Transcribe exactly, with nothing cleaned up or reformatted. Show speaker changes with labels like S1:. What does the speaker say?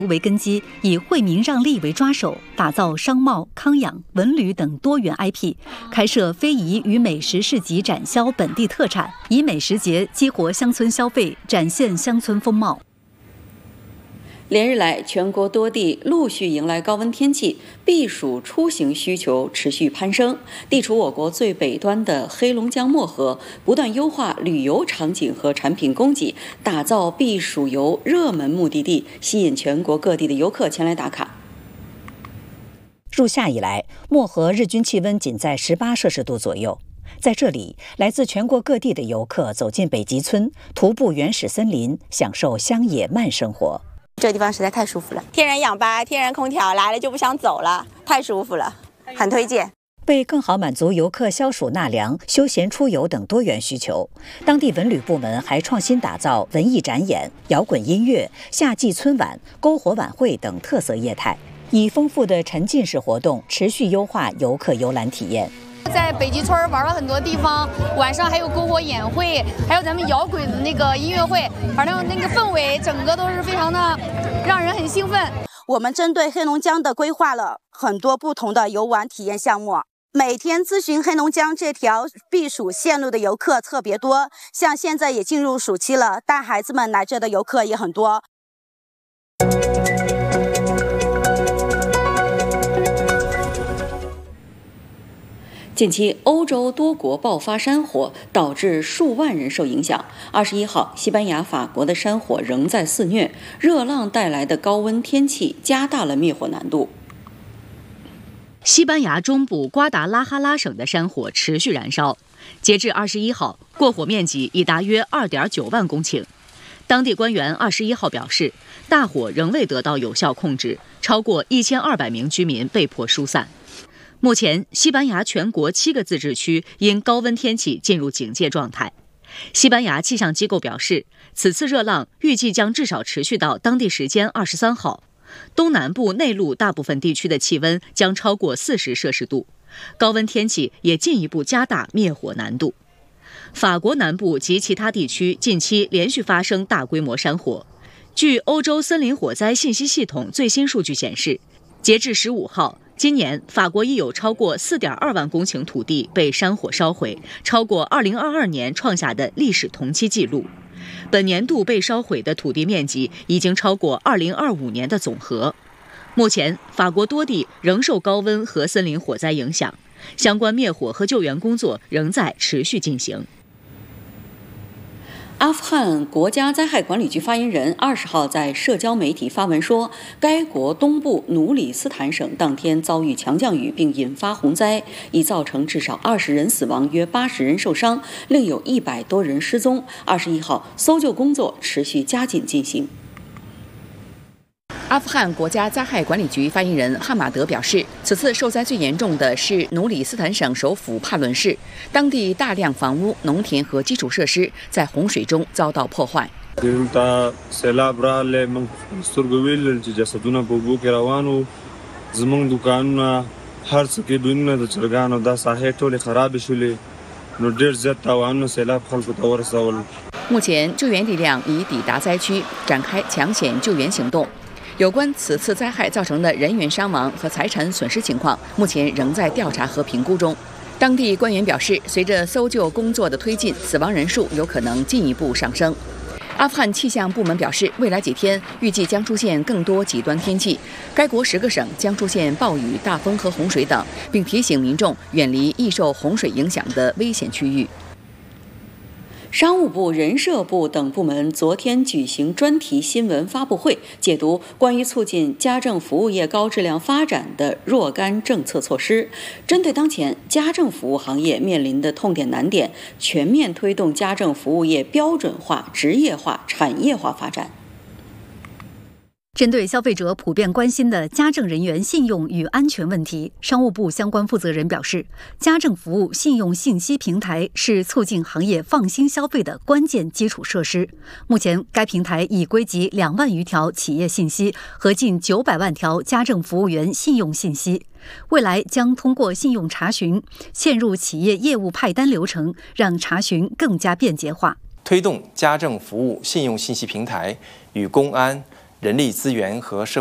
S1: 为根基，以惠民让利为抓手，打造商贸、康养、文旅等多元 I P， 开设非遗与美食市集，展销本地特产，以美食节激活乡村消费，展现乡村风貌。
S2: 连日来，全国多地陆续迎来高温天气，避暑出行需求持续攀升。地处我国最北端的黑龙江漠河，不断优化旅游场景和产品供给，打造避暑游热门目的地，吸引全国各地的游客前来打卡。
S3: 入夏以来，漠河日均气温仅在十八摄氏度左右。在这里，来自全国各地的游客走进北极村，徒步原始森林，享受乡野慢生活。
S4: 这个地方实在太舒服了，天然氧吧，天然空调，来了就不想走了，太舒服了，很推荐。
S3: 为更好满足游客消暑纳凉、休闲出游等多元需求，当地文旅部门还创新打造文艺展演、摇滚音乐、夏季村晚、篝火晚会等特色业态，以丰富的沉浸式活动持续优化游客游览体验。
S5: 在北极村玩了很多地方，晚上还有篝火演会，还有咱们摇滚的那个音乐会，反正那个氛围整个都是非常的让人很兴奋。
S4: 我们针对黑龙江的规划了很多不同的游玩体验项目，每天咨询黑龙江这条避暑线路的游客特别多，像现在也进入暑期了，带孩子们来这的游客也很多。
S2: 近期，欧洲多国爆发山火，导致数万人受影响。二十一号，西班牙、法国的山火仍在肆虐，热浪带来的高温天气加大了灭火难度。
S6: 西班牙中部瓜达拉哈拉省的山火持续燃烧，截至二十一号，过火面积已达约二点九万公顷。当地官员二十一号表示，大火仍未得到有效控制，超过一千二百名居民被迫疏散。目前，西班牙全国七个自治区因高温天气进入警戒状态。西班牙气象机构表示，此次热浪预计将至少持续到当地时间二十三号。东南部内陆大部分地区的气温将超过四十摄氏度，高温天气也进一步加大灭火难度。法国南部及其他地区近期连续发生大规模山火。据欧洲森林火灾信息系统最新数据显示，截至十五号，今年法国已有超过 四点二万公顷土地被山火烧毁，超过二零二二年创下的历史同期纪录。本年度被烧毁的土地面积已经超过二零二五年的总和。目前，法国多地仍受高温和森林火灾影响，相关灭火和救援工作仍在持续进行。
S2: 阿富汗国家灾害管理局发言人二十号在社交媒体发文说，该国东部努里斯坦省当天遭遇强降雨，并引发洪灾，已造成至少二十人死亡，约八十人受伤，另有一百多人失踪。二十一号，搜救工作持续加紧进行。
S7: 阿富汗国家灾害管理局发言人汉马德表示，此次受灾最严重的是努里斯坦省首府帕伦市，当地大量房屋、农田和基础设施在洪水中遭到破坏。目前，救援力量已抵达灾区，展开抢险救援行动。有关此次灾害造成的人员伤亡和财产损失情况，目前仍在调查和评估中。当地官员表示，随着搜救工作的推进，死亡人数有可能进一步上升。阿富汗气象部门表示，未来几天预计将出现更多极端天气，该国十个省将出现暴雨、大风和洪水等，并提醒民众远离易受洪水影响的危险区域。
S2: 商务部、人社部等部门昨天举行专题新闻发布会，解读关于促进家政服务业高质量发展的若干政策措施。针对当前家政服务行业面临的痛点难点，全面推动家政服务业标准化、职业化、产业化发展。
S1: 针对消费者普遍关心的家政人员信用与安全问题，商务部相关负责人表示，家政服务信用信息平台是促进行业放心消费的关键基础设施。目前，该平台已归集两万余条企业信息和近九百万条家政服务员信用信息。未来将通过信用查询嵌入企业业务派单流程，让查询更加便捷化。
S8: 推动家政服务信用信息平台与公安、 人力资源和社